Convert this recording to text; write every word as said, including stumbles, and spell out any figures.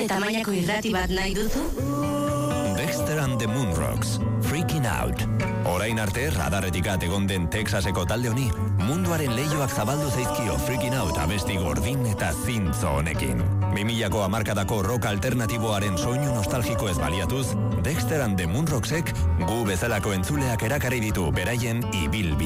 Zure tamainako irrati bat nahi duzu? Dexter and the Moonrocks, Freaking Out. Orain arte, radarretik at egon den Texaseko talde honi, munduaren leioak zabaldu zaizkio Freaking Out abesti gordin eta zintzo honekin. Bimilako hamarkadako rock alternatiboaren soinu nostalgiko ez baliatuz, Dexter and the Moonrocksek gu bezalako entzuleak erakarri ditu beraien ibilbide.